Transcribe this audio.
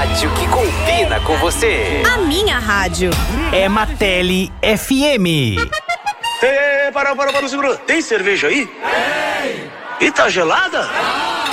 rádio que combina com você. A minha rádio é Mateli FM. Para, segura. Tem cerveja aí? Tem. E tá gelada?